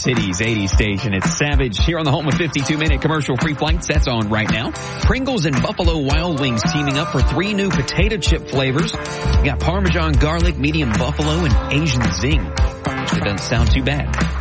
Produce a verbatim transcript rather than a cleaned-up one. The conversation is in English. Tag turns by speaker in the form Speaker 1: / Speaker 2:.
Speaker 1: City's eighties station. It's Savage here on the home of fifty-two minute commercial free flights. That's on right now. Pringles and Buffalo Wild Wings teaming up for three new potato chip flavors. You got Parmesan garlic, medium buffalo, and Asian zing. Actually doesn't sound too bad.